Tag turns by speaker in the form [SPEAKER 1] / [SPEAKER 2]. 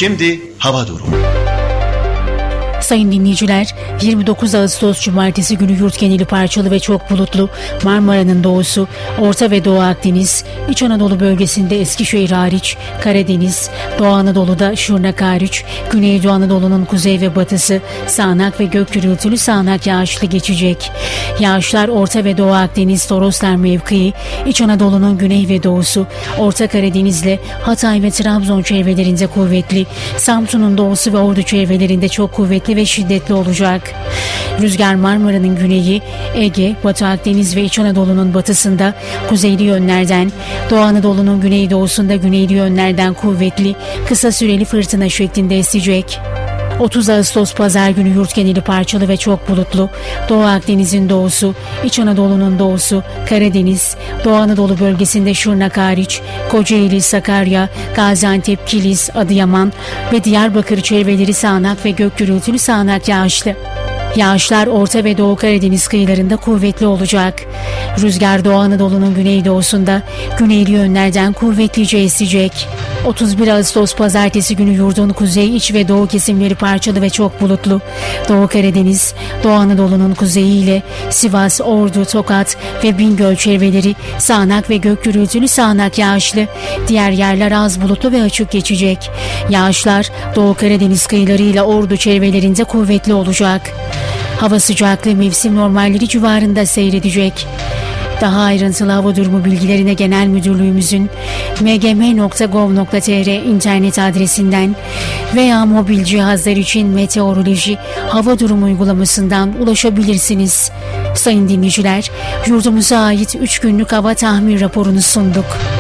[SPEAKER 1] Şimdi hava durumu.
[SPEAKER 2] Sayın dinleyiciler, 29 Ağustos Cumartesi günü yurt geneli parçalı ve çok bulutlu, Marmara'nın doğusu, Orta ve Doğu Akdeniz, İç Anadolu bölgesinde Eskişehir hariç, Karadeniz, Doğu Anadolu'da Şırnak hariç, Güneydoğu Anadolu'nun kuzey ve batısı, sağanak ve gök gürültülü sağanak yağışlı geçecek. Yağışlar Orta ve Doğu Akdeniz, Toroslar mevkii, İç Anadolu'nun güney ve doğusu, Orta Karadeniz'le Hatay ve Trabzon çevrelerinde kuvvetli, Samsun'un doğusu ve Ordu çevrelerinde çok kuvvetli ve şiddetli olacak. Rüzgar Marmara'nın güneyi, Ege, Batı Akdeniz ve İç Anadolu'nun batısında kuzeyli yönlerden, Doğu Anadolu'nun güneydoğusunda güneyli yönlerden kuvvetli, kısa süreli fırtına şeklinde esecek. 30 Ağustos Pazar günü yurt geneli parçalı ve çok bulutlu, Doğu Akdeniz'in doğusu, İç Anadolu'nun doğusu, Karadeniz, Doğu Anadolu bölgesinde Şırnak hariç, Kocaeli, Sakarya, Gaziantep, Kilis, Adıyaman ve Diyarbakır çevreleri sağanak ve gök gürültülü sağanak yağışlı. Yağışlar Orta ve Doğu Karadeniz kıyılarında kuvvetli olacak. Rüzgar Doğu Anadolu'nun güneydoğusunda güneyli yönlerden kuvvetlice esecek. 31 Ağustos Pazartesi günü yurdun kuzey, iç ve doğu kesimleri parçalı ve çok bulutlu. Doğu Karadeniz, Doğu Anadolu'nun kuzeyiyle Sivas, Ordu, Tokat ve Bingöl çevreleri sağanak ve gök gürültülü sağanak yağışlı. Diğer yerler az bulutlu ve açık geçecek. Yağışlar Doğu Karadeniz kıyılarıyla Ordu çevrelerinde kuvvetli olacak. Hava sıcaklığı mevsim normalleri civarında seyredecek. Daha ayrıntılı hava durumu bilgilerine Genel Müdürlüğümüzün mgm.gov.tr internet adresinden veya mobil cihazlar için meteoroloji hava durumu uygulamasından ulaşabilirsiniz. Sayın dinleyiciler, yurdumuza ait 3 günlük hava tahmin raporunu sunduk.